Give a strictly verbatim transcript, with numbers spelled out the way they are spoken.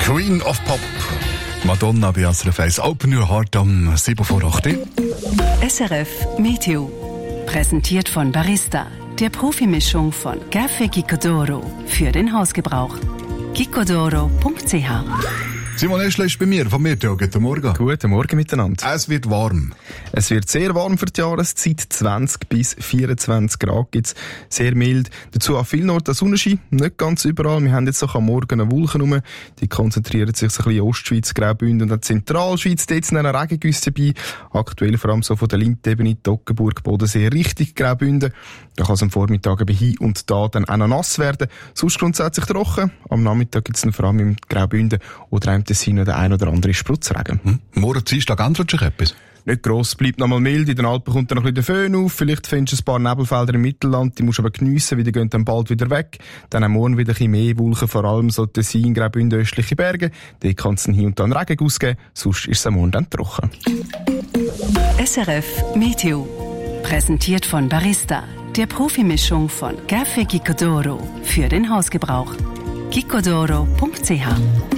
Queen of Pop. Madonna bei S R F eins. Open Your Heart am sieben vor acht. S R F Meteo. Präsentiert von Barista, der Profimischung von Café Gicodoro für den Hausgebrauch. gicodoro punkt c h. Simon Eschle ist bei mir vom Meteo. Guten Morgen. Guten Morgen miteinander. Es wird warm. Es wird sehr warm für die Jahreszeit. zwanzig bis vierundzwanzig Grad gibt's. Sehr mild. Dazu an vielen Orten Sonnenschein. Nicht ganz überall. Wir haben jetzt auch am Morgen eine Wolke rum. Die konzentrieren sich so ein bisschen in Ostschweiz, Graubünden und in der Zentralschweiz. Dort sind eine Regengüsse dabei. Aktuell vor allem so von der Lindebene, Toggenburg, Bodensee, richtig Graubünden. Da kann es am Vormittag eben hier und da dann auch noch nass werden. Sonst grundsätzlich trocken. Am Nachmittag gibt's dann vor allem im Graubünden oder im Tessin der ein oder andere Spritzregen. Hm. Morgen Dienstag ändert sich etwas? Nicht gross, bleibt noch mal mild. In den Alpen kommt dann noch ein bisschen der Föhn auf. Vielleicht findest du ein paar Nebelfelder im Mittelland. Die musst du aber geniessen, weil die gehen dann bald wieder weg. Dann am Morgen wieder ein bisschen mehr Wolken, vor allem so Tessin, Graubünden, östliche Berge. Dort kann es dann hier und da einen Regen ausgeben. Sonst ist es am Morgen dann trocken. S R F Meteo. Präsentiert von Barista, der Profimischung von Café Gicodoro für den Hausgebrauch. gicodoro punkt c h.